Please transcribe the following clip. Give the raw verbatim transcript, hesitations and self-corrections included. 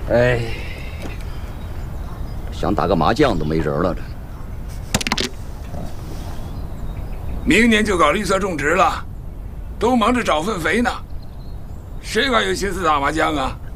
哎，想打个麻将都没人了，这。 明年就搞绿色种植了，都忙着找粪肥呢，谁还有心思打麻将啊？